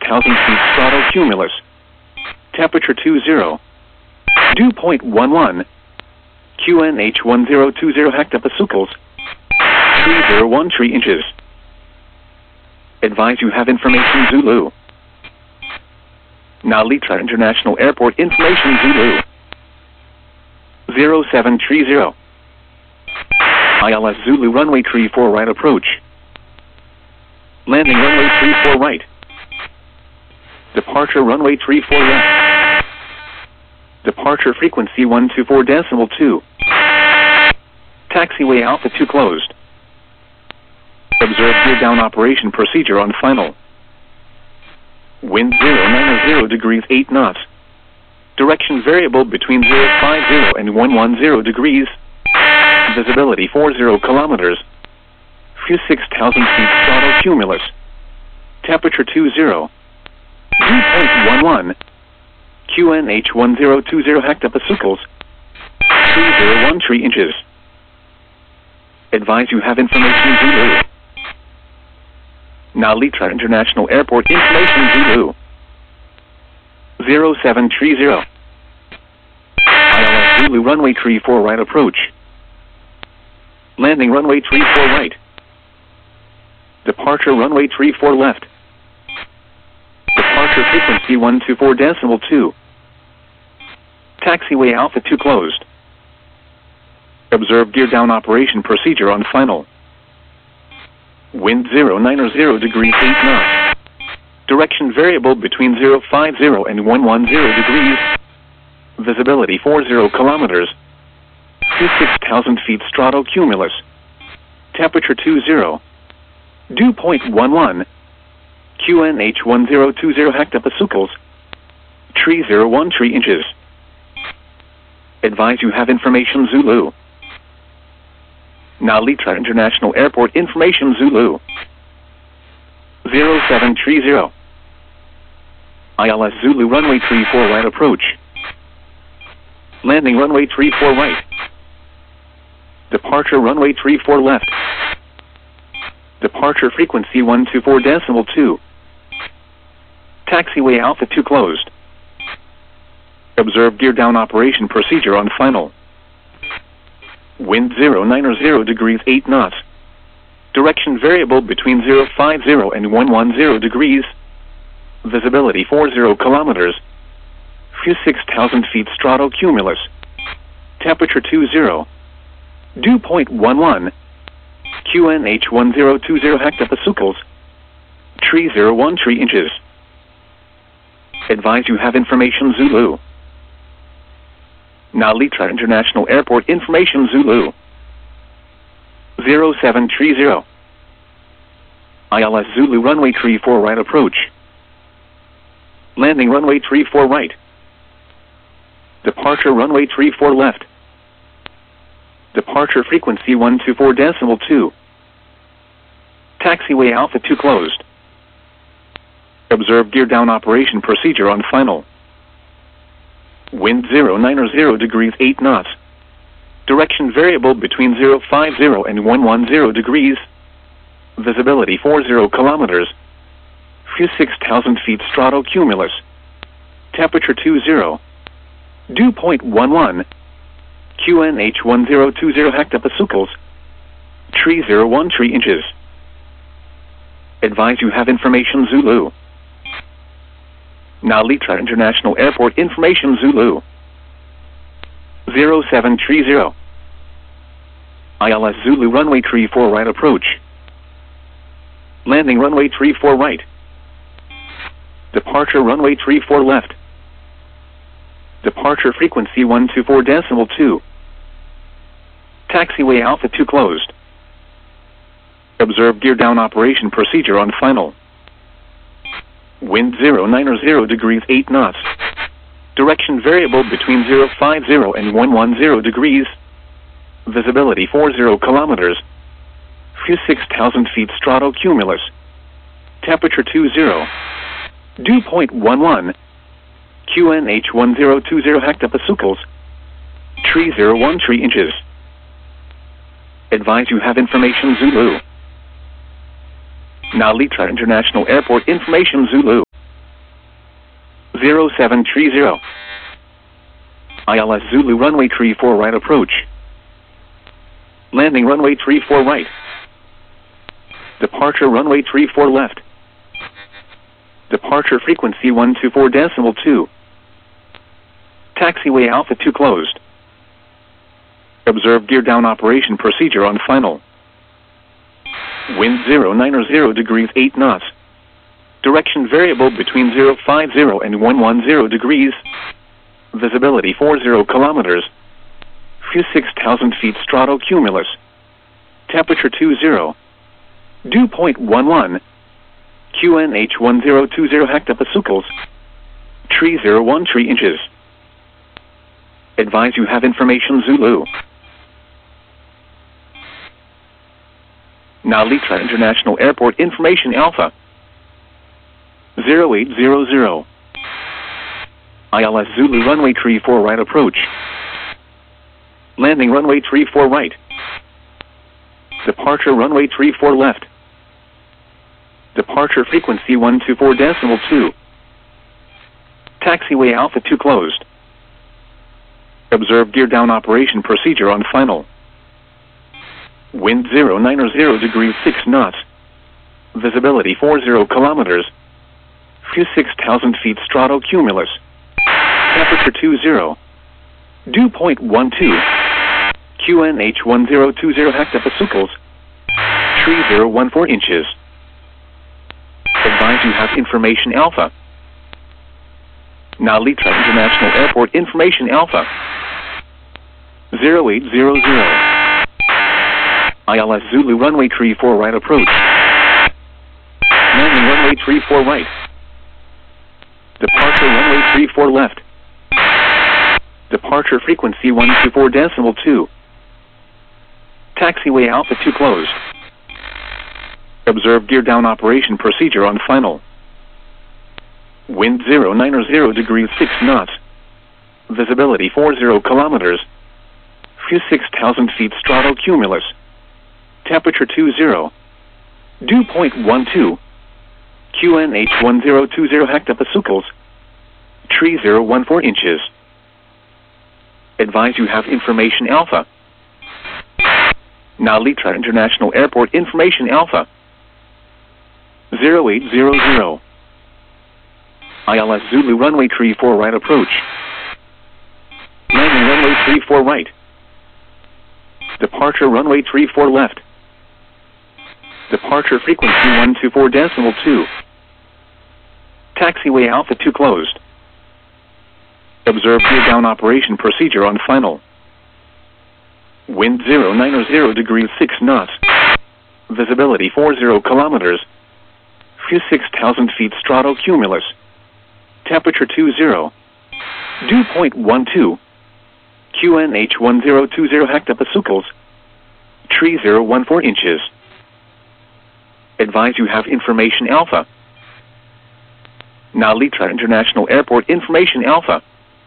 feet stratocumulus. Temperature 20. Dew point 11. QNH 1020 hectopascals. Tree 01 tree inches. Advise you have information Zulu. Now Litra International Airport information Zulu. 0730. ILS Zulu runway 34 right approach. Landing runway 34 right. Departure runway 34 left. Departure frequency 124.2. Taxiway Alpha 2 closed. Observe gear down operation procedure on final. Wind 090 degrees 8 knots. Direction variable between 050 and 110 degrees. Visibility 40 kilometers. Few 6,000 feet stratocumulus. Temperature 20. Dew point 11. QNH 1020 hectopascals. 301 tree inches. Advise you have information Zulu. Now Litra International Airport information Zulu. 0730. ILS Zulu runway 34 right approach. Landing runway 34 right. Departure runway 34 left. Departure frequency 124.2. Taxiway Alpha 2 closed. Observe gear down operation procedure on final. Wind 090 degrees 8 knots. Direction variable between 050 and 110 degrees. Visibility 40 kilometers. 6,000 feet stratocumulus. Temperature 20. Dew point 11. QNH 1020 hectopascals. Tree 01 tree inches. Advise you have information Zulu. Now Litra International Airport information Zulu. 0730. ILS Zulu runway 34 right approach. Landing runway 34 right. Departure runway 34 left. Departure frequency 124.2. Taxiway Alpha 2 closed. Observe gear down operation procedure on final. Wind 090 degrees 8 knots. Direction variable between 050 and 110 degrees. Visibility 40 kilometers. Few 6,000 feet stratocumulus. Temperature 20. Dew point 11. QNH 1020 hectopascals. Tree 01 tree inches. Advise you have information Zulu. Now Litra International Airport information Zulu. 0730. ILS Zulu runway 34 right approach. Landing runway 34 right. Departure runway 34 left. Departure frequency 124.2. Taxiway Alpha 2 closed. Observe gear down operation procedure on final. Wind 090 degrees 8 knots. Direction variable between 050 and 110 degrees. Visibility 40 kilometers. Few 6,000 feet stratocumulus. Temperature 20. Dew point 11. QNH 1020 hectopascals. Tree 01 tree inches. Advise you have information Zulu. Now Litra International Airport information Zulu. 0730. ILS Zulu runway 34 right approach. Landing runway 34 right. Departure runway 34 left. Departure frequency 124.2. Taxiway Alpha 2 closed. Observe gear down operation procedure on final. Wind 090 degrees 8 knots. Direction variable between 050 and 110 degrees. Visibility 40 kilometers. Few 6,000 feet stratocumulus. Temperature 20. Dew point 11. QNH 1020 hectopascals. Tree 01 tree inches. Advise you have information Zulu. Now Litra International Airport information Zulu. 0730. ILS Zulu runway 34 right approach. Landing runway 34 right. Departure runway 34 left. Departure frequency 124.2. Taxiway Alpha 2 closed. Observe gear down operation procedure on final. Wind 090 degrees 8 knots. Direction variable between 050 and 110 degrees. Visibility 40 kilometers. Few 6,000 feet stratocumulus. Temperature 20. Dew point 11. QNH 1020 hectopascals. Tree 01 3 inches. Advise you have information Zulu. Nalitra International Airport information Alpha. 0800. ILS Zulu runway 34 right approach. Landing runway 34 right. Departure runway 34 left. Departure frequency 124.2. Taxiway Alpha 2 closed. Observe gear down operation procedure on final. Wind 090 degrees 6 knots. Visibility 40 kilometers. Few 6,000 feet stratocumulus. Temperature 20. Dew point 12. QNH 1020 hectopascals. Tree 014 inches. Advise you have information Alpha. Nalitra International Airport information Alpha. 0800. ILS Zulu runway 34 right approach. Landing runway 34 right. Departure runway 34 left. Departure frequency 124.2. Taxiway Alpha 2 closed. Observe gear down operation procedure on final. Wind 090 degrees 6 knots. Visibility 40 kilometers. Few 6,000 feet stratocumulus. Temperature 20. Dew point 12. QNH 1020 hectopascals. Tree 014 inches. Advise you have information Alpha. Nalitra International Airport information Alpha. 0800. ILS Zulu runway 34 right approach. Landing runway 34 right. Departure runway 34 left. Departure frequency 124.2. Taxiway Alpha 2 closed. Observe gear down operation procedure on final. Wind 090 degrees 6 knots. Visibility 40 kilometers. Few 6,000 feet stratocumulus. Temperature 20. Dew point 12. QNH 1020 hectopascals. Tree 014 inches. Advise you have information Alpha. Nalitra International Airport information Alpha.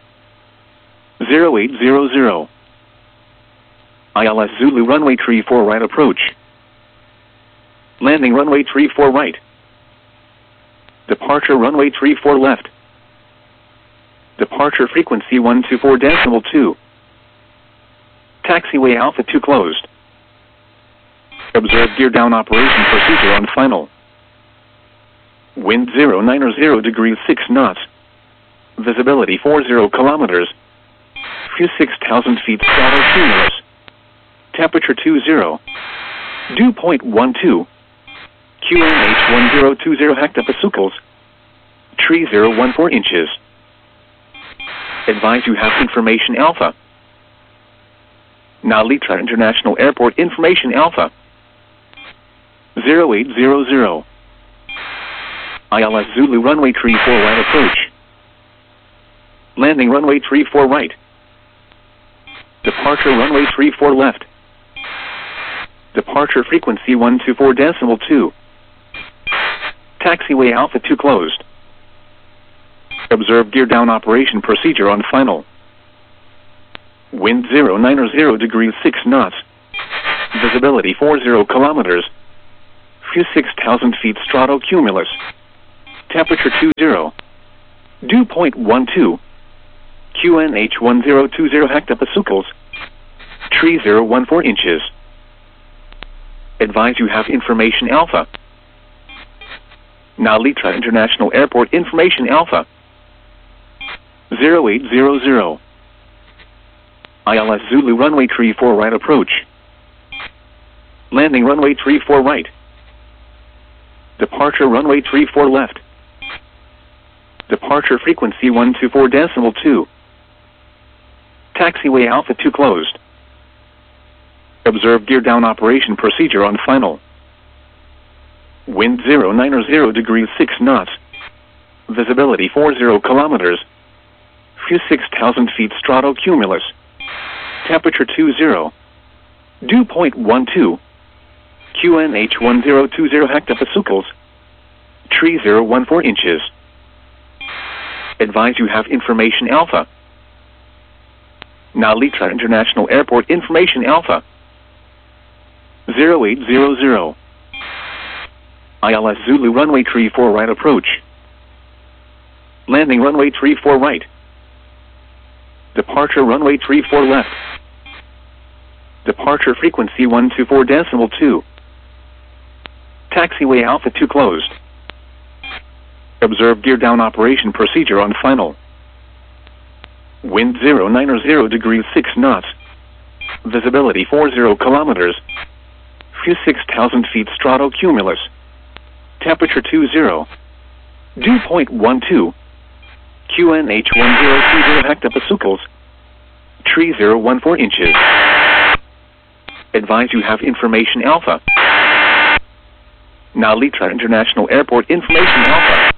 0800. ILS Zulu runway 34 right approach. Landing runway 34 right. Departure runway 34 left. Departure frequency 124.2. Taxiway Alpha 2 closed. Observe gear down operation procedure on final. Wind 090 degrees 6 knots. Visibility 40 kilometers. Few 6,000 feet stratocumulus. Temperature 20. Dew point 12. QNH 1020 hectopascals. Tree 014 inches. Advise you have information Alpha. Nalitra International Airport information Alpha. 0800. ILS Zulu runway 34 right approach. Landing runway 34 right. Departure runway 34 left. Departure frequency 124.2. Taxiway Alpha 2 closed. Observe gear down operation procedure on final. Wind 090 degrees 6 knots. Visibility 40 kilometers. Few 6,000 feet stratocumulus. Temperature 20. Dew point 12. QNH 1020 hectopascals. Tree 014 inches. Advise you have information alpha. Nalitra International Airport information alpha. 0800. ILS Zulu runway 34 right approach. Landing runway 34 right. Departure runway 34 left. Departure frequency 124.2. Taxiway Alpha 2 closed. Observe gear down operation procedure on final. Wind 090 degrees 6 knots. Visibility 40 kilometers. Few 6,000 feet stratocumulus. Temperature 20. Dew point 12. QNH 1020 hectopascals. Tree 014 inches. Advise you have information alpha. Nalitra International Airport information alpha. 0800. ILS Zulu runway 34 right approach. Landing runway 34 right. Departure runway 34 left. Departure frequency 124.2. Taxiway Alpha 2 closed. Observe gear down operation procedure on final. Wind 090 degrees 6 knots. Visibility 40 kilometers. Few 6,000 feet stratocumulus. Temperature 20. Dew point 12. QNH 1020 hectopascals. Tree 014 inches. Advise you have information alpha. Nalitra International Airport information alpha.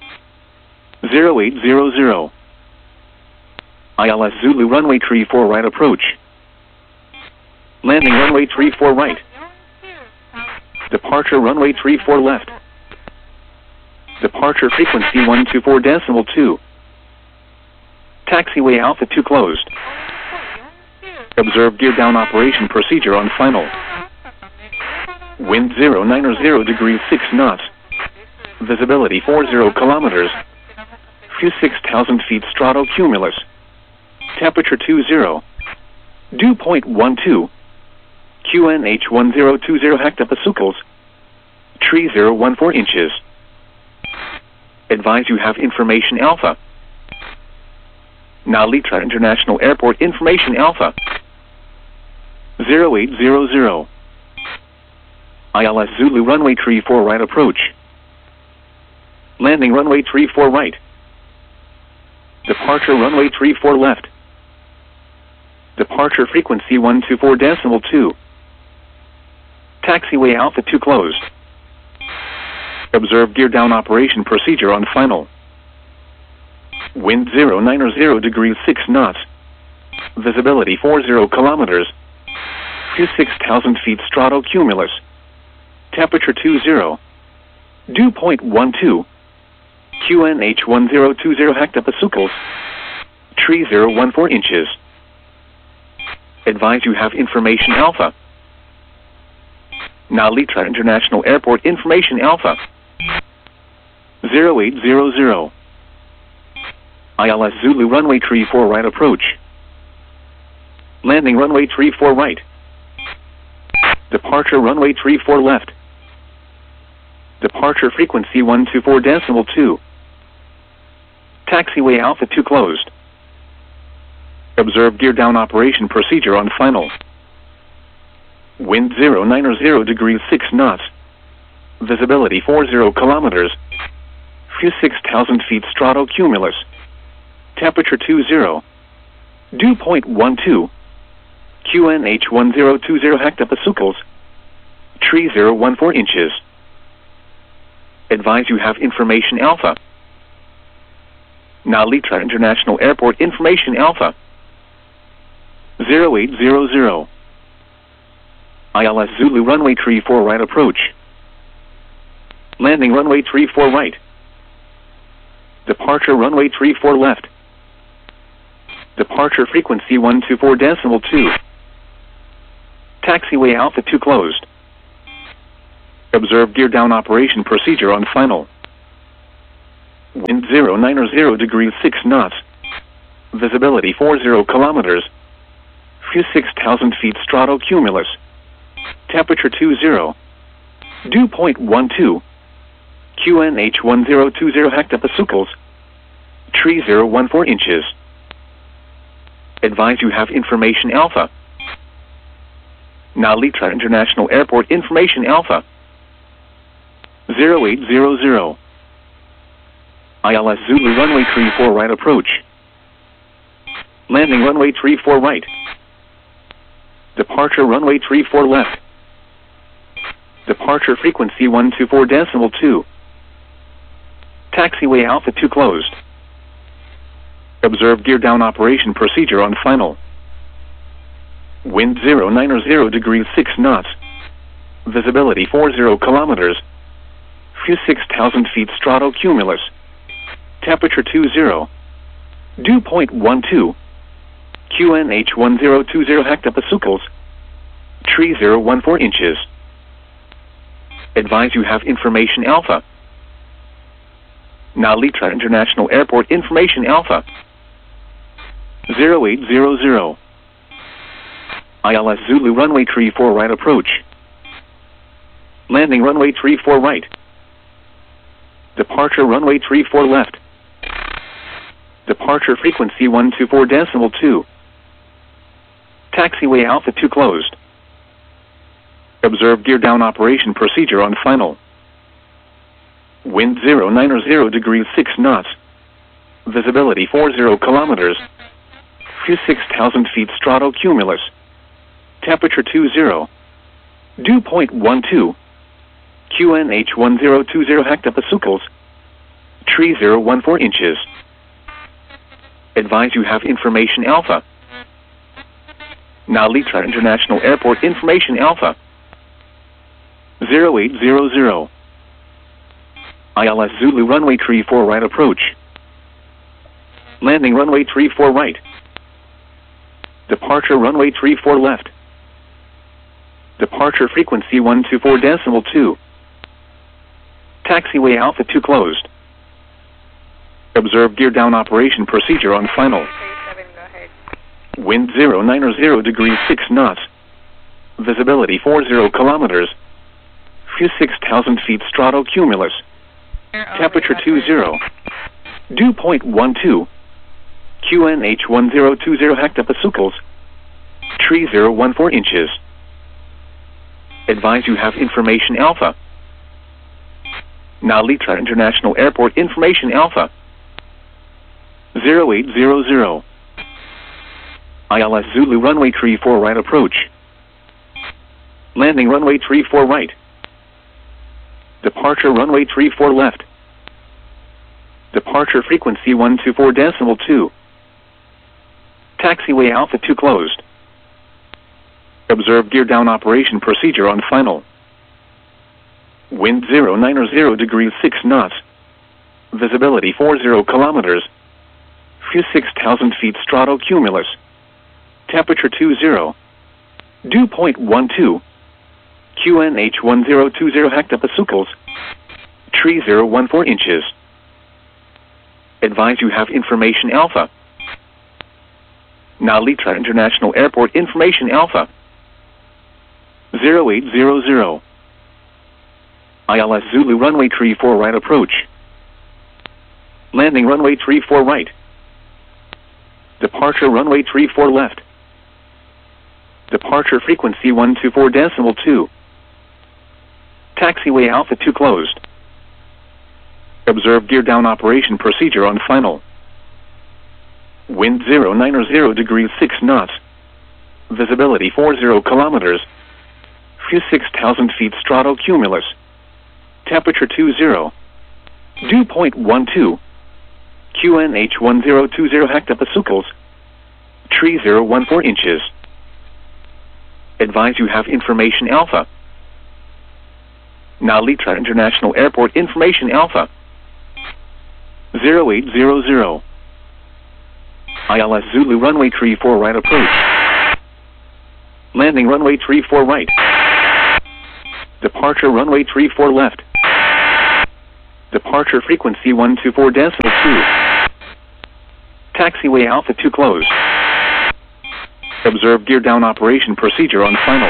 0800. ILS Zulu runway 34 right approach. Landing runway 34 right. Departure runway 34 left. Departure frequency 124.2. Taxiway Alpha 2 closed. Observe gear down operation procedure on final. Wind 090 degrees 6 knots. Visibility 40 kilometers. Few 6,000 feet stratocumulus. Temperature 20. Dew point 12. QNH 1020 hectopascals. Tree 014 inches. Advise you have information alpha. Nalitra International Airport information alpha. 0800. ILS Zulu runway 34 right approach. Landing runway 34 right. Departure runway 34 left. Departure frequency 124.2. Taxiway Alpha 2 closed. Observe gear down operation procedure on final. Wind 090 degrees 6 knots. Visibility 40 kilometers. Few 6,000 feet stratocumulus. Temperature 20. Dew point 12. QNH 1020 hectopascals. Tree 014 inches. Advise you have information alpha. Nalitra International Airport information alpha. 0800. ILS Zulu runway 34 right approach. Landing runway 34 right. Departure runway 34 left. Departure frequency 124.2. Taxiway Alpha 2 closed. Observe gear down operation procedure on final. Wind 090 degrees 6 knots. Visibility 40 kilometers. Few 6,000 feet stratocumulus. Temperature 20. Dew point 12. QNH 1020 hectopascals. Tree 014 inches. Advise you have information alpha. Nalitra International Airport information alpha. 0800. ILS Zulu runway 34 right approach. Landing runway 34 right. Departure runway 34 left. Departure frequency 124.2. Taxiway Alpha 2 closed. Observe gear down operation procedure on final. Wind 090 degrees 6 knots. Visibility 40 kilometers. Few 6,000 feet stratocumulus. Temperature 20. Dew point 12. QNH 1020 hectopascals. Tree 014 inches. Advise you have information alpha. Nalitra International Airport information alpha. 0800. ILS Zulu runway 34 right approach. Landing runway 34 right. Departure runway 34 left. Departure frequency 124.2. Taxiway Alpha 2 closed. Observe gear down operation procedure on final. Wind 090 degrees 6 knots. Visibility 40 kilometers. Few 6,000 feet stratocumulus. Temperature 20. Dew point 12. QNH 1020 hectopascals. Tree 014 inches. Advise you have information alpha. Nalitra International Airport information alpha. 0800. ILS Zulu runway 34 right approach. Landing runway 34 right. Departure runway 34 left. Departure frequency 124.2. Taxiway Alpha 2 closed. Observe gear down operation procedure on final. Wind 090 degrees 6 knots. Visibility 40 kilometers. Few 6,000 feet stratocumulus. Temperature 20. Dew point 12. QNH 1020 hectopascals. Tree 014 inches. Advise you have information alpha. Nalitra International Airport information alpha. 0800. ILS Zulu runway 34 right approach. Landing runway 34 right. Departure runway 34 left. Departure frequency 124.2. Taxiway Alpha 2 closed. Observe gear down operation procedure on final. Wind 090 degrees 6 knots. Visibility 40 kilometers. Few 6,000 feet stratocumulus. Temperature 20. Dew point 12. QNH 1020 hectopascals. Tree 014 inches. Advise you have information alpha. Nalitra International Airport information alpha. 0800. ILS Zulu runway 34 right approach. Landing runway 34 right. Departure runway 34 left. Departure frequency 124.2. Taxiway Alpha 2 closed. Observe gear down operation procedure on final. Wind 090 degrees 6 knots. Visibility 40 kilometers. Few 6,000 feet stratocumulus. Temperature 20. Dew point 12. QNH 1020 hectopascals. Tree 014 inches. Advise you have information alpha. Nalitra International Airport information alpha. 0800. ILS Zulu runway 34 right approach. Landing runway 34 right. Departure runway 34 left. Departure frequency 124.2. Taxiway Alpha 2 closed. Observe gear down operation procedure on final. Wind 090 degrees 6 knots. Visibility 40 kilometers. Few 6,000 feet stratocumulus. Temperature 20. Dew point 12. QNH 1020 hectopascals. Tree 014 inches. Advise you have information alpha. Nalitra International Airport information alpha. 0800. ILS Zulu runway 34 right approach. Landing runway 34 right. Departure runway 34 left. Departure frequency 124.2. Taxiway Alpha 2 closed. Observe gear down operation procedure on final.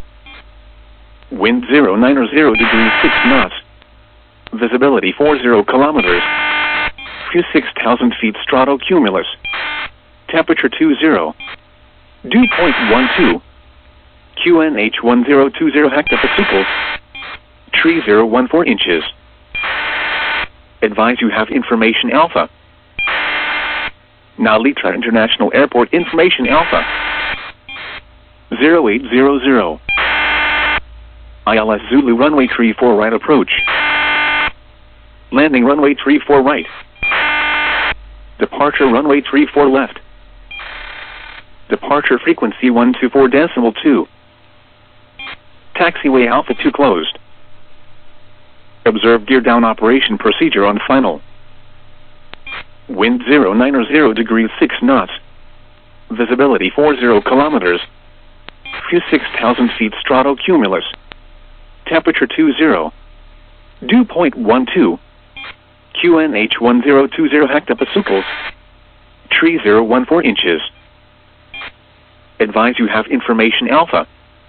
Wind 090 degrees 6 knots. Visibility 40 kilometers. Few 6,000 feet stratocumulus. Temperature 20. Dew point 12. QNH 1020 hectopascals. Tree 014 inches. Advise you have information Alpha. Now Litra International Airport information Alpha. 0800. ILS Zulu runway 34 right approach. Landing runway 34 right. Departure runway 34 left. Departure frequency 124.2. Taxiway Alpha 2 closed. Observe gear down operation procedure on final. Wind 090 degrees 6 knots. Visibility 40 kilometers. Few 6,000 feet stratocumulus. Temperature 20. Dew point 12. QNH 1020 hectopascals. Tree 014 inches. Advise you have information Alpha.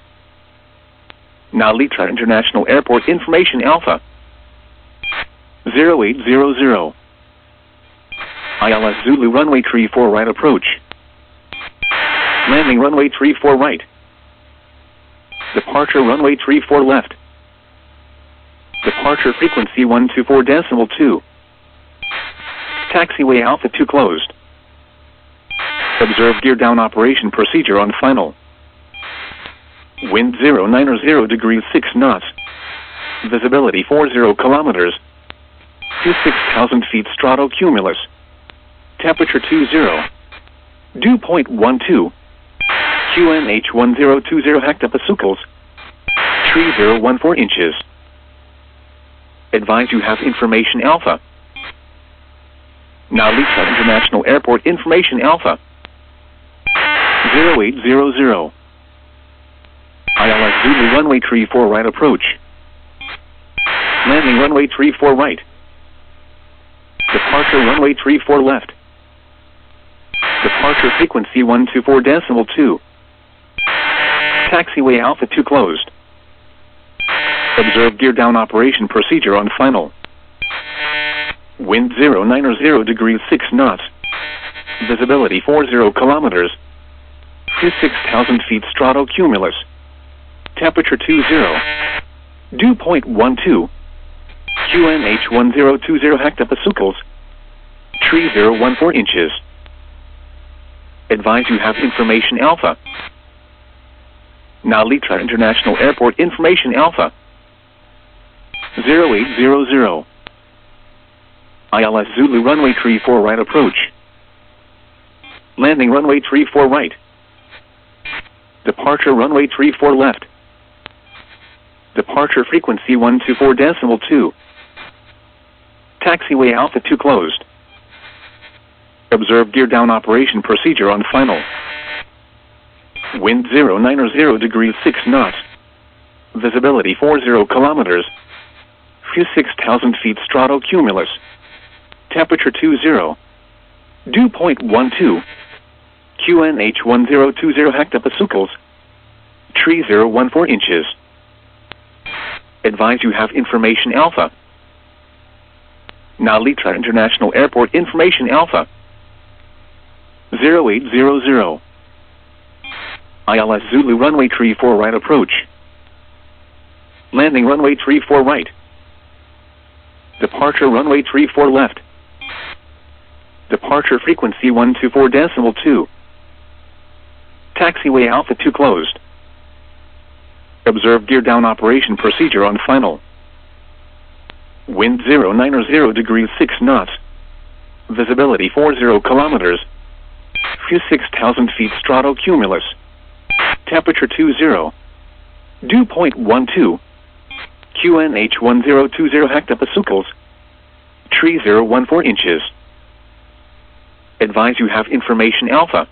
Now Litra International Airport information Alpha. 0800. ILS Zulu runway 34 right approach. Landing runway 34 right. Departure runway 34 left. Departure frequency 124.2. Taxiway Alpha 2 closed. Observe gear down operation procedure on final. Wind 090 degrees 6 knots. Visibility 40 kilometers. Few 6,000 feet stratocumulus. Temperature 20. Dew point 12. QNH 1020 hectopascals. Tree 014 inches. Advise you have information Alpha. Now Litra International Airport information Alpha. 0800. ILS Zulu runway 34 right approach. Landing runway 34 right. Departure runway 34 left. Departure frequency 124.2. Taxiway Alpha 2 closed. Observe gear down operation procedure on final. Wind 090 degrees 6 knots. Visibility 40 kilometers. Few 6,000 feet stratocumulus. Temperature 20. Dew point 12. QNH 1020 hectopascals. Tree 014 inches. Advise you have information Alpha. Now Litra International Airport information Alpha. 0800. ILS Zulu runway 34 right approach. Landing runway 34 right. Departure runway 34 left. Departure frequency 124.2. Taxiway Alpha 2 closed. Observe gear down operation procedure on final. Wind 090 degrees 6 knots. Visibility 40 kilometers. Few 6,000 feet stratocumulus. Temperature 20. Dew point 12. QNH 1020 hectopascals. Tree 014 inches. Advise you have information Alpha. Now Litra International Airport information Alpha. 0800. ILS Zulu runway 34 right approach. Landing runway 34 right. Departure runway 34 left. Departure frequency 124.2. Taxiway Alpha 2 closed. Observe gear down operation procedure on final. Wind 090 degrees 6 knots. Visibility 40 kilometers. Few 6,000 feet stratocumulus. Temperature 20. Dew point 12. QNH 1020 hectopascals. Tree 014 inches. Advise you have information Alpha.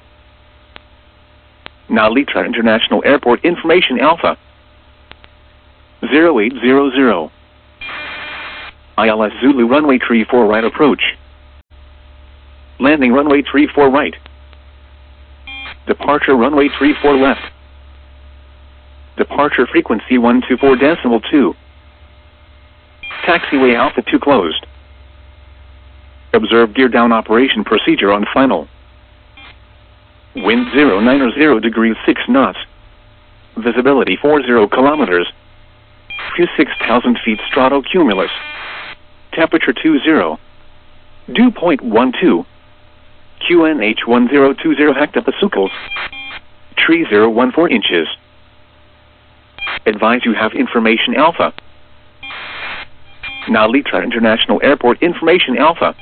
Now Litra International Airport information Alpha. 0800. ILS Zulu runway 34 right approach. Landing runway 34 right. Departure runway 34 left. Departure frequency 124.2. Taxiway Alpha 2 closed. Observe gear down operation procedure on final. Wind 090 degrees 6 knots. Visibility 40 kilometers. Few 6,000 feet stratocumulus. Temperature 20. Dew point 12. QNH 1020 hectopascals. Tree 014 inches. Advise you have information Alpha. Now Litra International Airport information Alpha.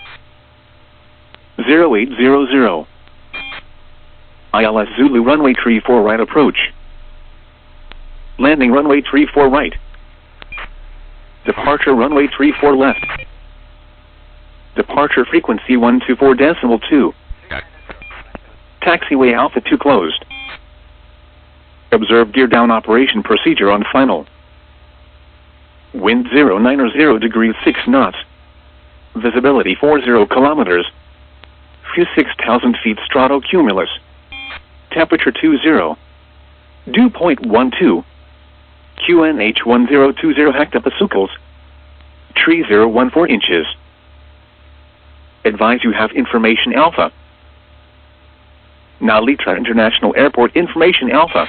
0800. ILS Zulu runway 34 right approach. Landing runway 34 right. Departure runway 34 left. Departure frequency 124.2. Taxiway Alpha 2 closed. Observe gear down operation procedure on final. Wind 090 degrees 6 knots. Visibility 40 kilometers. Few 6,000 feet stratocumulus. Temperature 20. Dew point 12. QNH 1020 hectopascals. Tree 014 inches. Advise you have information Alpha. Now Litra International Airport information Alpha.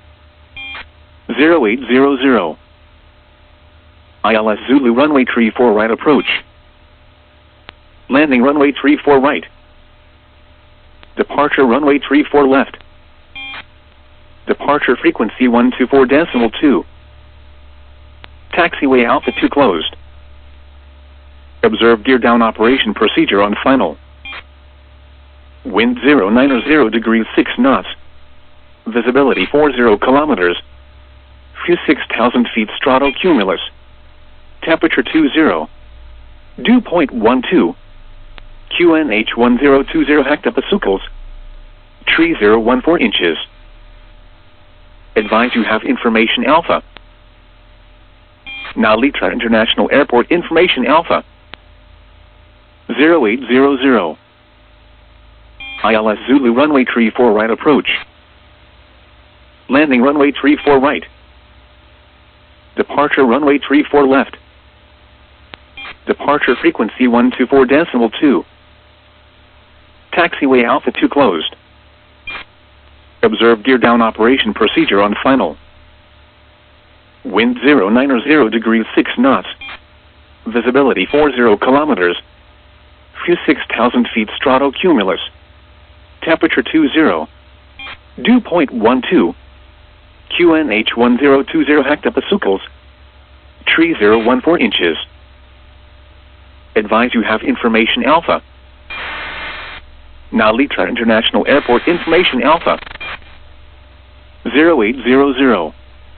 0800. ILS Zulu runway 34 right approach. Landing runway 34 right. Departure runway 34 left. Departure frequency 124.2. Taxiway Alpha 2 closed. Observe gear down operation procedure on final. Wind 090 degrees 6 knots. Visibility 40 kilometers. Few 6,000 feet stratocumulus. Temperature 20. Dew point 12. QNH 1020 hectopascals. Tree 014 inches. Advise you have information Alpha. Now Litra International Airport information Alpha. 0800. ILS Zulu runway 34 right approach. Landing runway 34 right. Departure runway 34 left. Departure frequency 124.2. Taxiway Alpha 2 closed. Observe gear down operation procedure on final. Wind 090 degrees 6 knots. Visibility 40 kilometers. Few 6,000 feet stratocumulus. Temperature 20. Dew point 12. QNH 1020 hectopascals. Tree 014 inches. Advise you have information Alpha. Now Litra International Airport information Alpha. 0800.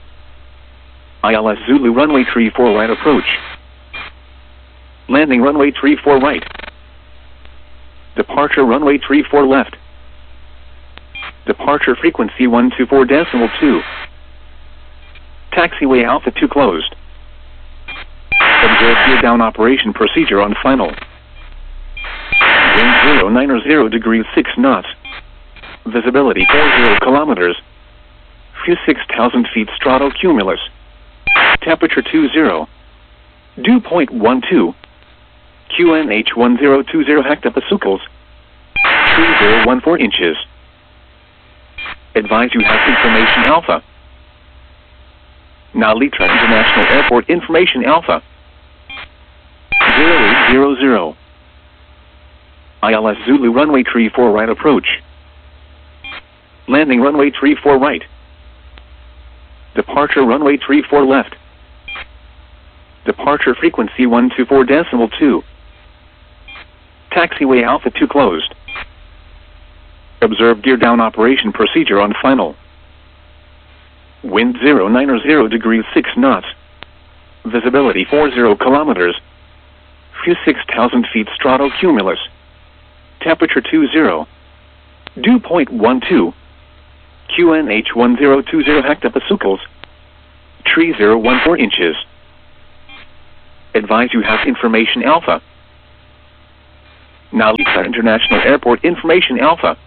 ILS Zulu runway 34 right approach. Landing runway 34 right. Departure runway 34 left. Departure frequency 124.2. Taxiway Alpha 2 closed. Observe gear down operation procedure on final. Wind 090 degrees 6 knots. Visibility 40 kilometers. Few 6,000 feet stratocumulus. Temperature 20. Dew point 12. QNH 1020 hectopascals. Tree 014 inches. Advise you have information Alpha. Now Litra International Airport information Alpha. 0800. ILS Zulu runway 34 right approach. Landing runway 34 right. Departure runway 34 left. Departure frequency 124.2. Taxiway Alpha 2 closed. Observe gear down operation procedure on final. Wind 090 degrees 6 knots. Visibility 40 kilometers. Few 6,000 feet stratocumulus. Temperature 20. Dew point 12. QNH 1020 hectopascals. Tree 014 inches. Advise you have information Alpha. Now Lisa International Airport information Alpha.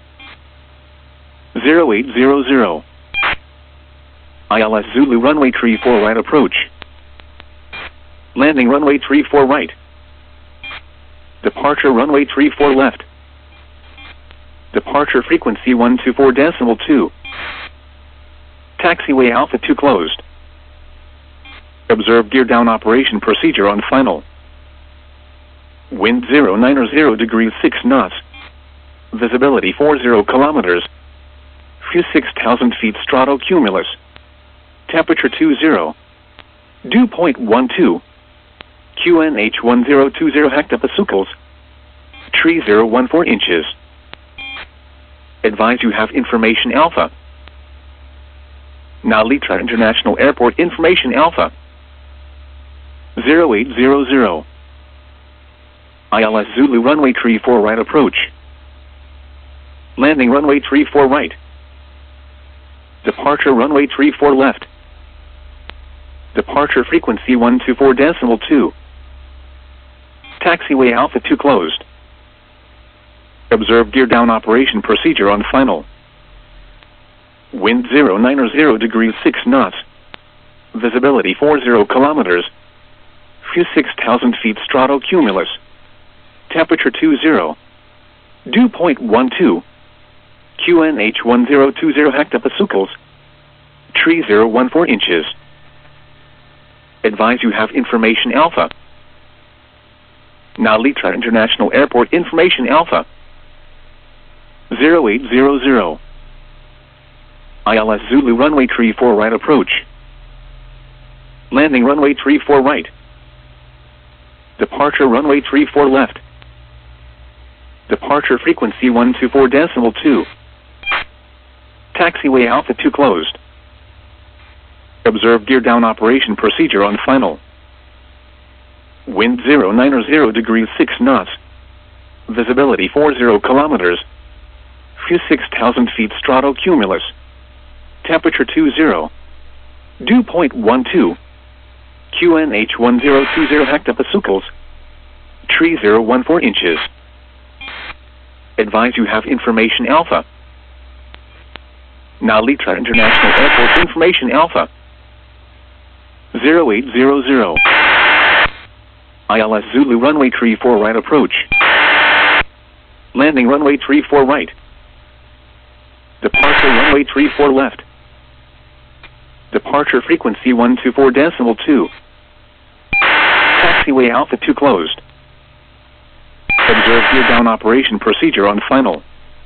0800. ILS Zulu runway 34 right approach. Landing runway 34 right. Departure runway 34 left. Departure frequency 124.2. Taxiway Alpha 2 closed. Observe gear down operation procedure on final. Wind 090 degrees 6 knots. Visibility 40 kilometers. Few 6,000 feet stratocumulus. Temperature 20. Dew point 12. QNH 1020 hectopascals. Tree 014 inches. Advise you have information Alpha. Now Litra International Airport information Alpha. 0800. ILS Zulu runway 34 right approach. Landing runway 34 right. Departure runway 34 left. Departure frequency 124.2. Taxiway Alpha 2 closed. Observe gear down operation procedure on final. Wind 090 degrees 6 knots. Visibility 40 kilometers. Few 6,000 feet stratocumulus. Temperature 20. Dew point 12. QNH 1020 hectopascals. Tree 014 inches. Advise you have information Alpha. Now Litra International Airport information Alpha. 0800. ILS Zulu runway 34 right approach. Landing runway 34 right. Departure runway 34 left. Departure frequency 124.2. Taxiway Alpha 2 closed. Observe gear down operation procedure on final. Wind 090 degrees 6 knots. Visibility 40 kilometers. Few 6,000 feet stratocumulus. Temperature 20. Dew point 12. QNH 1020 hectopascals. Tree 014 inches. Advise you have information Alpha. Now Litra International Airport information Alpha. 0800. ILS Zulu runway 34 right approach. Landing runway 34 right. Departure runway 34 left. Departure frequency 124.2. Taxiway Alpha 2 closed. Observe gear down operation procedure on final.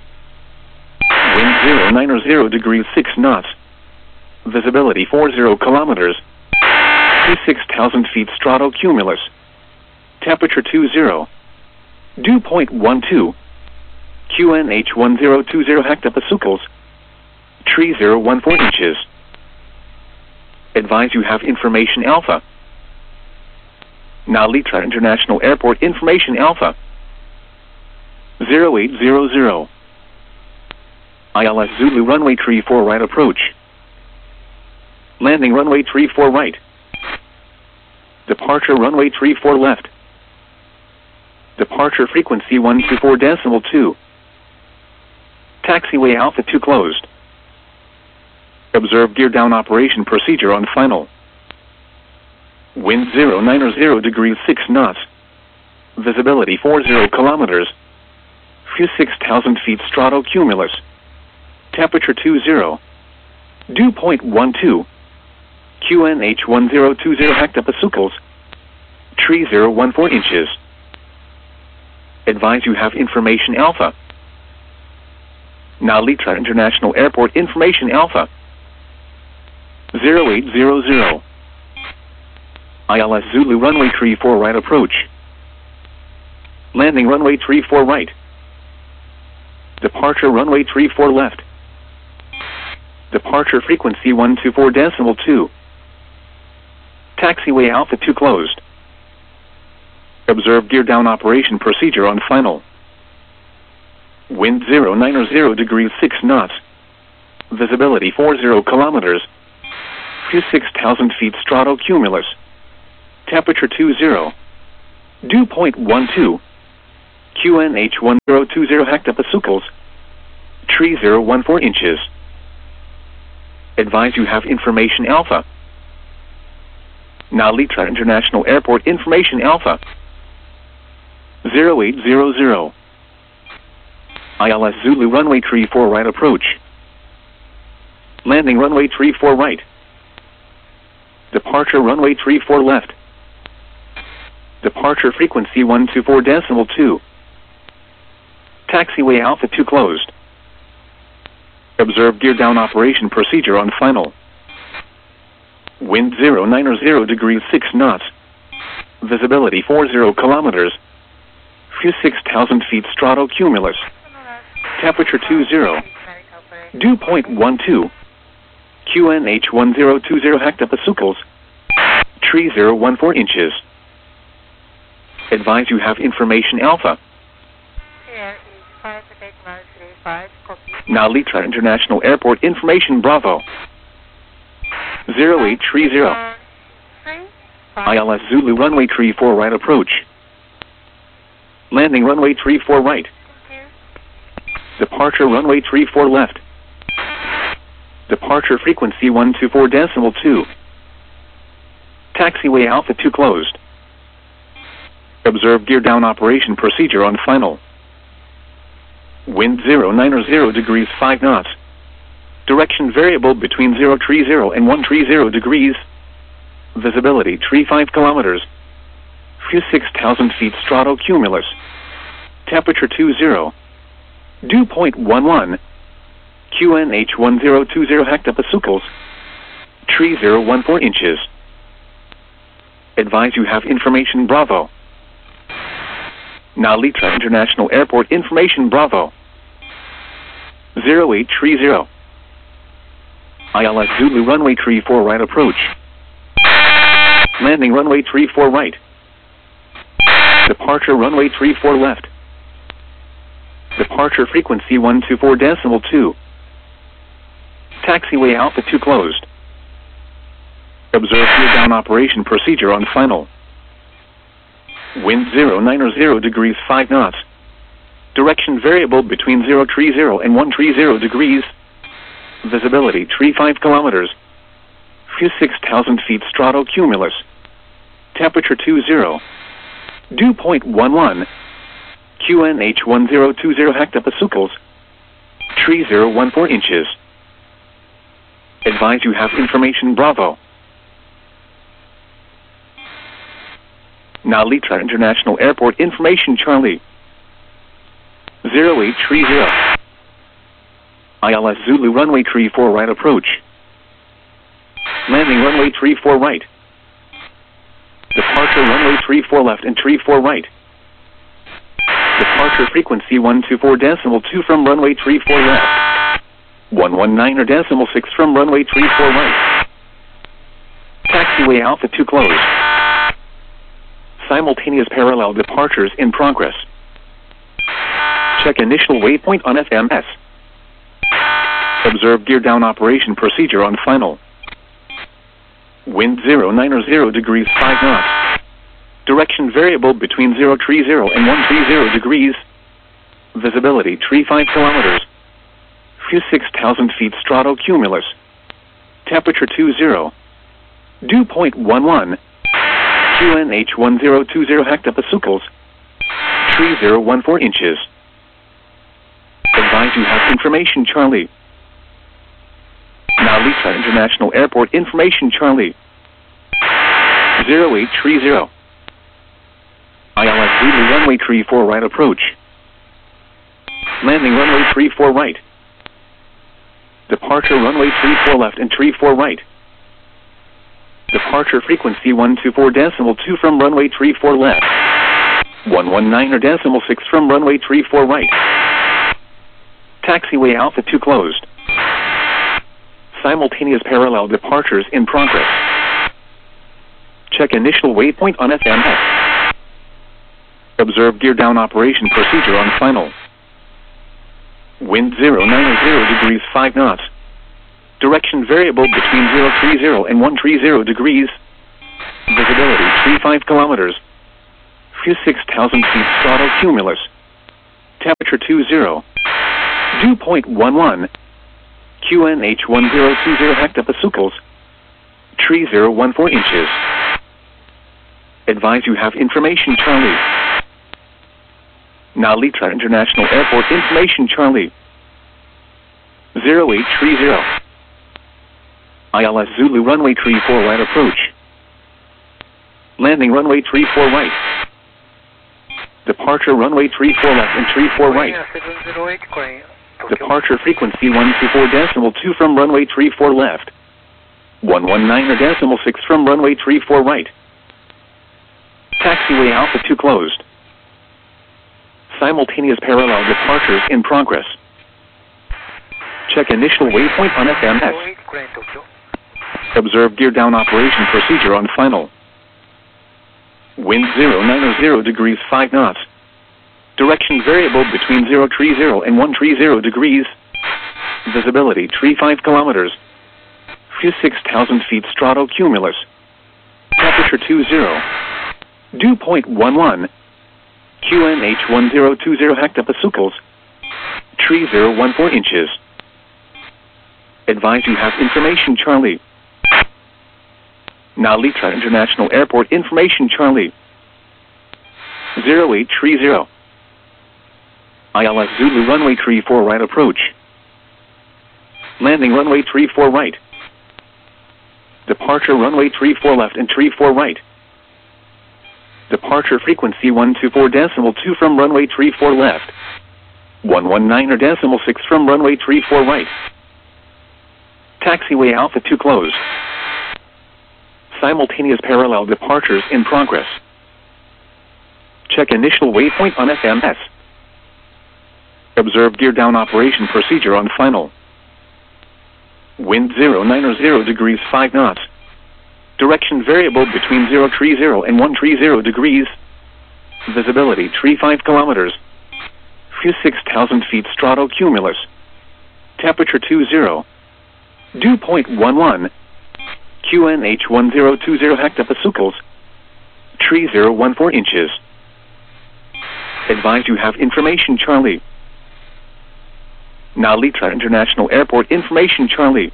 Wind 090 degrees 6 knots. Visibility 40 kilometers. 6,000 feet stratocumulus. Temperature 20. Dew point 12. QNH 1020 hectopascals. Tree 014 inches. Advise you have information Alpha. Now Litra International Airport information Alpha. 0800. ILS Zulu runway 34 right approach. Landing runway 34 right. Departure runway 34 left. Departure frequency 124.2. Taxiway Alpha 2 closed. Observe gear down operation procedure on final. Wind 090 degrees 6 knots. Visibility 40 kilometers. Few 6,000 feet stratocumulus. Temperature 20. Dew point 12. QNH 1020 hectopascals. Tree 014 inches. Advise you have information Alpha. Now Litra International Airport information Alpha. 0800. ILS Zulu runway 34 right approach. Landing runway 34 right. Departure runway 34 left. Departure frequency 124.2. Taxiway Alpha 2 closed. Observe gear down operation procedure on final. Wind 090 degrees 6 knots. Visibility 40 kilometers. Few 6,000 feet stratocumulus. Temperature 20. Dew point 12. QNH 1020 hectopascals. Tree 014 inches. Advise you have information alpha. Nalitra International Airport information alpha. 0800. ILS Zulu runway 34 right approach. Landing runway 34 right. Departure runway 34 left. Departure frequency 124.2. Taxiway Alpha 2 closed. Observe gear down operation procedure on final. Wind 090 degrees 6 knots. Visibility 40 kilometers. Few 6,000 feet stratocumulus. Temperature 20. Dew point 12. QNH 1020 hectopascals. Tree 014 inches. Advise you have information alpha. Nalitra International Airport information Bravo. 0830. ILS Zulu runway 34 right approach. Landing runway 34 right. Departure runway 34 left. Departure frequency 124.2. Taxiway Alpha 2 closed. Observe gear down operation procedure on final. Wind 090 degrees 5 knots. Direction variable between 030 and 130 degrees. Visibility 35 kilometers. Few 6,000 feet stratocumulus. Temperature 20. Dew point 11. QNH 1020 hectopascals. Tree 014 inches. Advise you have information Bravo. Nalitra International Airport information Bravo. 0830. ILS Zulu runway 34 right approach. Landing runway 34 right. Departure runway 34 left. Departure frequency 124.2. Taxiway Alpha 2 closed. Observe gear down operation procedure on final. Wind 090 degrees 5 knots. Direction variable between 030 and 130 degrees. Visibility 35 kilometers. Few 6,000 feet stratocumulus. Temperature 20. Dew point 11. QNH 1020 hectopascals. Tree 014 inches. Advise you have information Bravo. Nalitra International Airport information Charlie. 0830. ILS Zulu runway 34 right approach. Landing runway 34 right. Departure runway 34 left and 34 right. Departure frequency 124.2 from runway 34 left. 119.6 from runway 34 right. Taxiway Alpha 2 closed. Simultaneous parallel departures in progress. Check initial waypoint on FMS. Observe gear down operation procedure on final. Wind 090 degrees 5 knots. Direction variable between 030 and 130 degrees. Visibility 35 kilometers. Few 6,000 feet stratocumulus. Temperature 20. Dew point 11. QNH 1020 hectopascals. Tree 014 inches. Advise you have information Charlie. Nalitra International Airport information Charlie. 0830. ILS Zulu runway 34 right approach. Landing runway 34 right. Departure runway 34 left and 34 right. Departure frequency 124.2 from runway 34 left. 119.6 from runway 34 right. Taxiway Alpha 2 closed. Simultaneous parallel departures in progress. Check initial waypoint on FMS. Observe gear down operation procedure on final. Wind 090 degrees 5 knots. Direction variable between 030 and 130 degrees. Visibility 35 kilometers. View 6,000 feet stratocumulus. Temperature 20. Dew point 11. QNH 1020 hectopascals. Tree 014 inches. Advise you have information Charlie. Nalita International Airport information Charlie. 0830. ILS Zulu runway 34 right approach. Landing runway 34 right. Departure runway 34 left and 34 right. Departure frequency 124.2 from runway 34 left. 119.6 from runway 34 right. Taxiway Alpha 2 closed. Simultaneous parallel departures in progress. Check initial waypoint on FMS. Observe gear down operation procedure on final. Wind 090 degrees 5 knots. Direction variable between 030 and 130 degrees. Visibility 35 kilometers. View 6,000 feet stratocumulus. Temperature 20. Dew point 11. QNH 1020 hectopascals. Tree 014 inches. Advise you have information Charlie. Nalita International Airport information Charlie. 0830. ILS Zulu runway 34 right approach. Landing runway 34 right. Departure runway 34 left and 34 right. Departure frequency 124.2 from runway 34 left. 119.6 from runway 34 right. Taxiway Alpha 2 closed. Simultaneous parallel departures in progress. Check initial waypoint on FMS. Observe gear down operation procedure on final. Wind 090 degrees 5 knots. Direction variable between 030 and 130 degrees. Visibility 35 kilometers. View 6,000 feet stratocumulus. Temperature 20. Dew point 11. QNH 1020 hectopascals. Tree 014 inches. Advise you have information Charlie. Nalita International Airport information Charlie.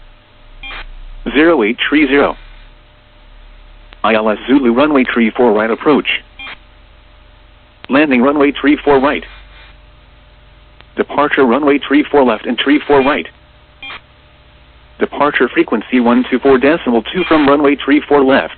0830. ILS Zulu runway 34 right approach. Landing runway 34 right. Departure runway 34 left and 34 right. Departure frequency 124.2 from runway 34 left.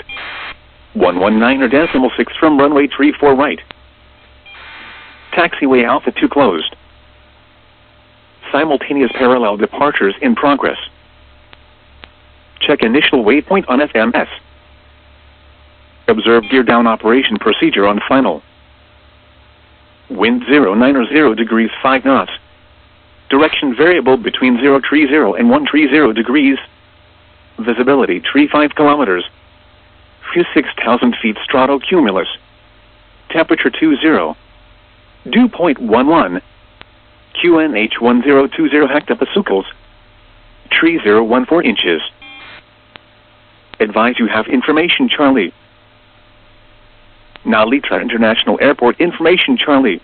119.6 from runway 34 right. Taxiway Alpha 2 closed. Simultaneous parallel departures in progress. Check initial waypoint on FMS. Observe gear down operation procedure on final. Wind 090 degrees 5 knots. Direction variable between 030 and 130 degrees. Visibility 35 kilometers. View 6,000 feet stratocumulus. Temperature 20. Dew point 11. QNH 1020 hectopascals. Tree 014 inches. Advise you have information Charlie. Nalita International Airport information Charlie.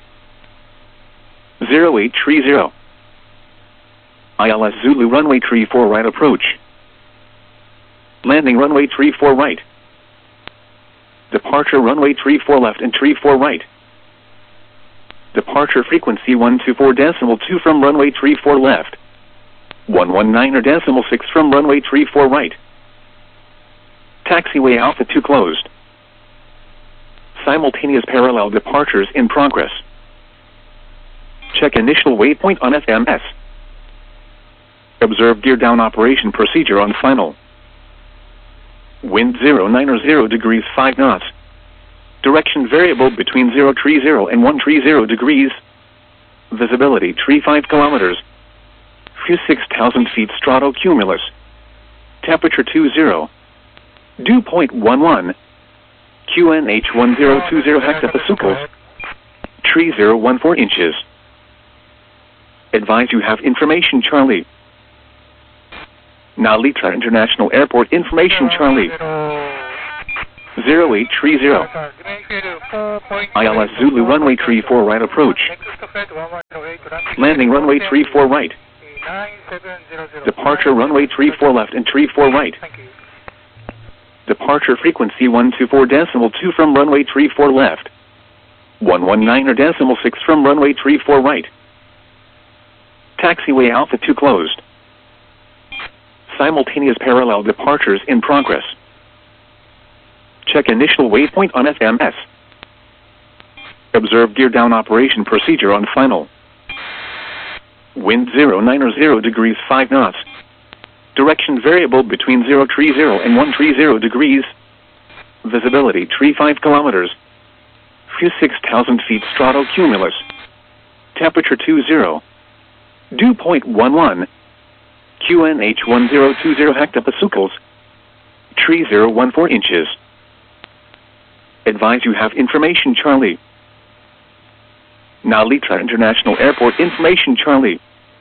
0830. ILS Zulu runway 34 right approach. Landing runway 34 right. Departure runway 34 left and 34 right. Departure frequency 124.2 from runway 34 left. 119.6 from runway 34 right. Taxiway Alpha 2 closed. Simultaneous parallel departures in progress. Check initial waypoint on FMS. Observe gear down operation procedure on final. Wind 090 degrees 5 knots. Direction variable between 030 and 130 degrees. Visibility 35 kilometers. View 6,000 feet stratocumulus. Temperature 20. Dew point 11. QNH 1020 hectopascals. Tree 014 inches. Advise you have information Charlie. Nalita International Airport information Charlie. 0830. ILS Zulu runway 34 right approach. Landing runway 34 right. Departure runway 34 left and 34 right. Departure frequency 124.2 from runway 34 left. 119.6 from runway 34 right. Taxiway Alpha 2 closed. Simultaneous parallel departures in progress. Check initial waypoint on FMS. Observe gear down operation procedure on final. Wind 090 degrees 5 knots. Direction variable between 030 and 130 degrees. Visibility 35 kilometers. Few 6,000 feet stratocumulus. Temperature 20. Dew point 11. QNH 1020 hectopascals. 3014 inches. Advise you have information Charlie. Narita International Airport information Charlie.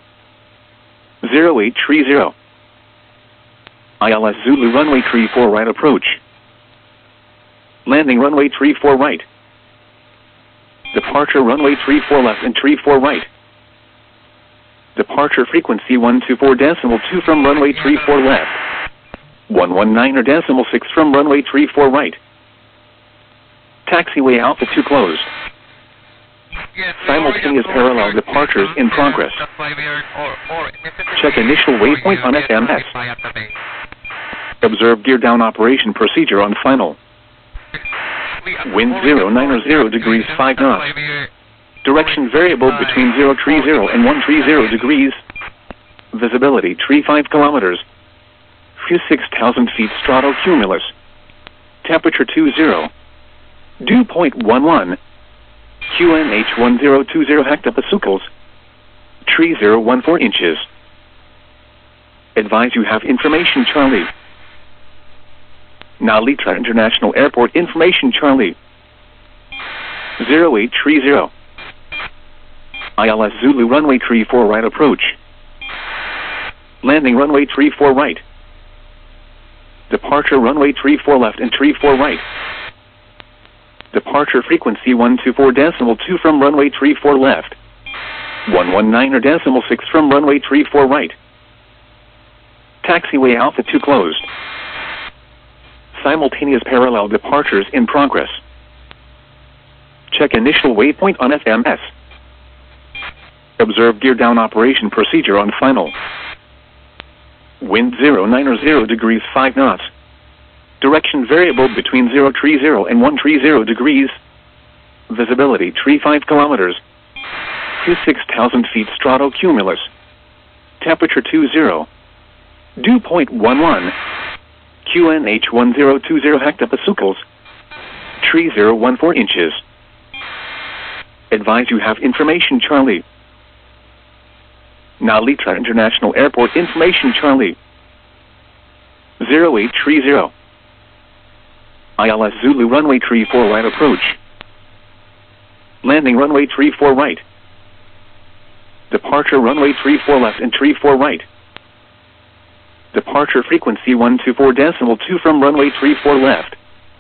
0830. ILS Zulu runway 34 right approach. Landing runway 34 right. Departure runway 34 left and 34 right. Departure frequency 124.2 from runway 34 left. 119.6 from runway 34 right. Taxiway Alpha 2 closed. Simultaneous parallel departures in progress. Check initial waypoint on FMS. Observe gear down operation procedure on final. Wind 090 degrees 5 knots. Direction variable between 030 and 130 degrees. Visibility 35 kilometers. Few 6,000 feet stratocumulus. Temperature 20. Dew point 11. QNH 1020 hectopascals. 3014 inches. Advise you have information Charlie. Narita International Airport information Charlie. 0830. ILS Zulu runway 34 right approach. Landing runway 34 right. Departure runway 34 left and 34 right. Departure frequency 124.2 from runway 34 left. 119.6 from runway 34 right. Taxiway Alpha 2 closed. Simultaneous parallel departures in progress. Check initial waypoint on FMS. Observe gear down operation procedure on final. Wind 090 degrees 5 knots. Direction variable between 030 and 130 degrees. Visibility 35 kilometers. Few 6,000 feet stratocumulus. Temperature 20. Dew point 11. QNH 1020 hectopascals. 3014 inches. Advise you have information Charlie. Narita International Airport information Charlie. 0830. ILS Zulu runway 34 right approach. Landing runway 34 right. Departure runway 34 left and 34 right. Departure frequency 124.2 from runway 34 left.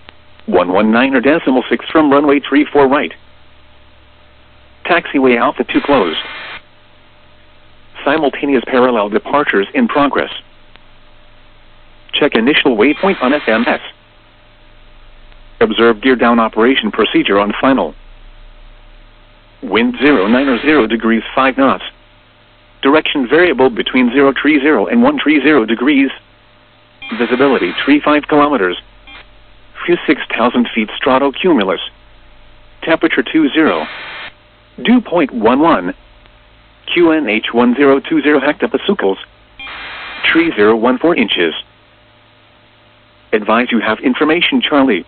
119.6 from runway 34 right. Taxiway Alpha 2 closed. Simultaneous parallel departures in progress. Check initial waypoint on FMS. Observe gear down operation procedure on final. Wind 090 degrees 5 knots. Direction variable between 030 and 130 degrees. Visibility 35 kilometers. Few 6,000 feet stratocumulus. Temperature 20. Dew point 11. QNH 1020 hectopascals. 3014 inches. Advise you have information Charlie.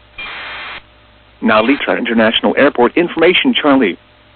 Narita International Airport information Charlie.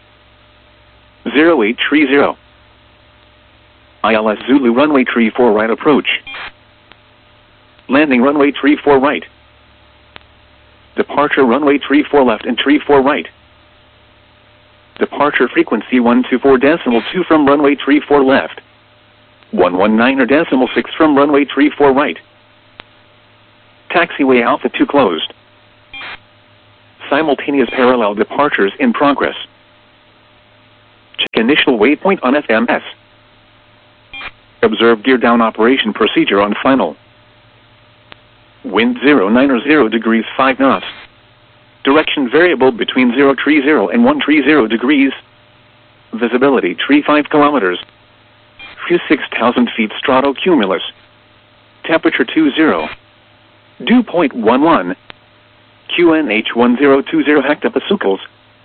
0830. ILS Zulu runway 34 right approach. Landing runway 34 right. Departure runway 34 left and 34 right. Departure frequency 124.2 from runway 34 left. 119.6 from runway 34 right. Taxiway Alpha 2 closed. Simultaneous parallel departures in progress. Check initial waypoint on FMS. Observe gear down operation procedure on final. Wind 090 degrees 5 knots. Direction variable between 030 and 130 degrees. Visibility 35 kilometers. Few 6,000 feet stratocumulus. Temperature 20. Dew point 11. QNH 1020 hectopascals.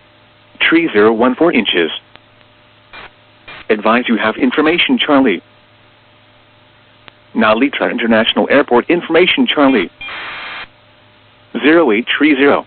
3014 inches. Advise you have information Charlie. Now Litra International Airport information Charlie. 0830.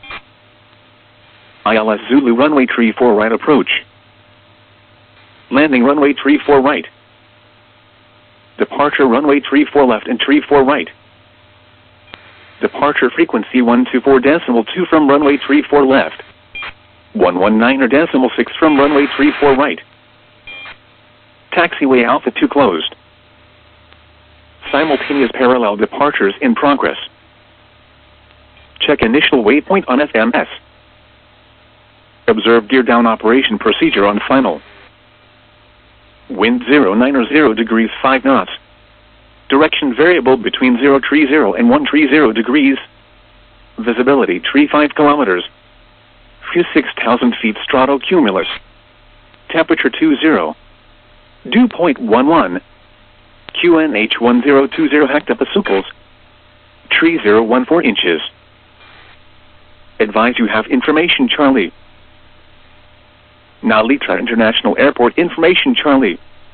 ILS Zulu runway 34 right approach. Landing runway 34 right. Departure runway 34 left and 34 right. Departure frequency 124.2 from runway 34 left. 119.6 from runway 34 right. Taxiway Alpha 2 closed. Simultaneous parallel departures in progress. Check initial waypoint on FMS. Observe gear down operation procedure on final. Wind 090 degrees 5 knots. Direction variable between 030 and 130 degrees. Visibility 35 kilometers. Few 6,000 feet stratocumulus. Temperature 20. Dew point 11. QNH 1020 hectopascals. 3014 inches. Advise you have information Charlie. Now Litra International Airport information Charlie.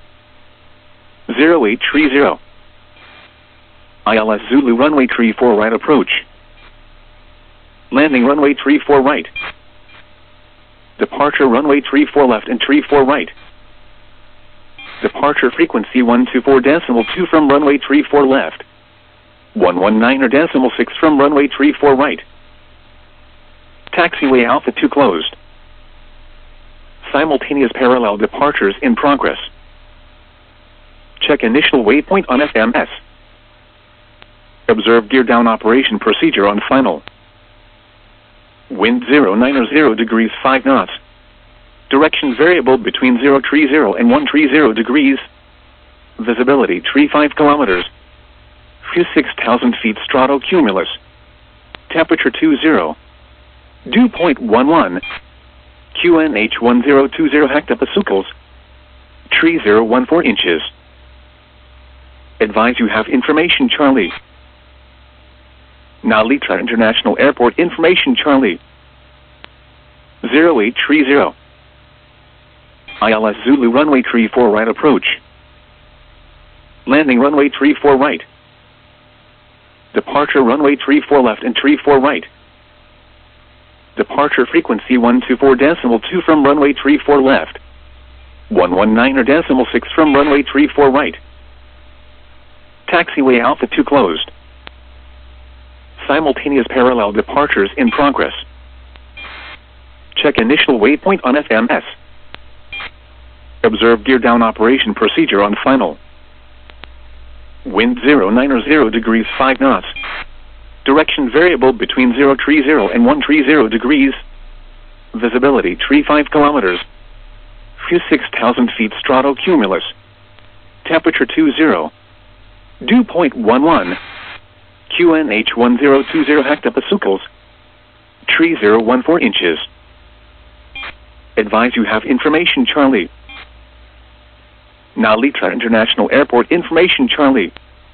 0830. ILS Zulu runway 34 right approach. Landing runway 34 right. Departure runway 34 left and 34 right. Departure frequency 124.2 from runway 34 left. 119.6 from runway 34 right. Taxiway Alpha 2 closed. Simultaneous parallel departures in progress. Check initial waypoint on FMS. Observe gear down operation procedure on final. Wind 090 degrees 5 knots. Direction variable between 030 and 130 degrees. Visibility 35 kilometers. Few 6,000 feet stratocumulus. Temperature 20. Dew point 11. QNH 1020 hectopascals. 3014 inches. Advise you have information Charlie. Now Litra International Airport information Charlie. 0830. ILS Zulu runway 34 right approach. Landing runway 34 right. Departure runway 34 left and 34 right. Departure frequency 124.2 from runway 34 left. 119.6 from runway 34 right. Taxiway Alpha 2 closed. Simultaneous parallel departures in progress. Check initial waypoint on FMS. Observe gear down operation procedure on final. Wind 090 degrees 5 knots. Direction variable between 030 and 130 degrees. Visibility 35 kilometers. Few 6,000 feet stratocumulus. Temperature 20. Dew point 11. QNH 1020 hectopascals. 3014 inches. Advise you have information Charlie. Now Litra International Airport information Charlie.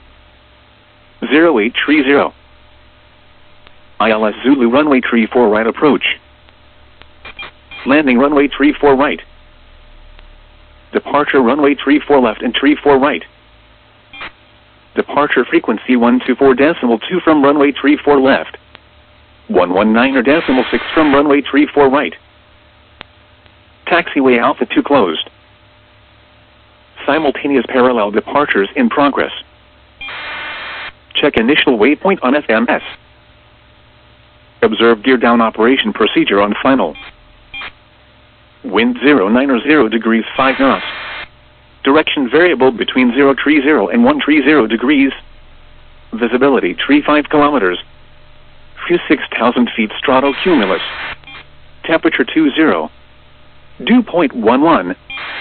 0830. ILS Zulu runway 34 right approach. Landing runway 34 right. Departure runway 34 left and 34 right. Departure frequency 124.2 from runway 34 left. 119.6 from runway 34 right. Taxiway Alpha 2 closed. Simultaneous parallel departures in progress. Check initial waypoint on FMS. Observe gear down operation procedure on final. Wind 090 degrees 5 knots. Direction variable between 030 and 130 degrees. Visibility 35 kilometers. View 6,000 feet stratocumulus. Temperature 20. Dew point 11.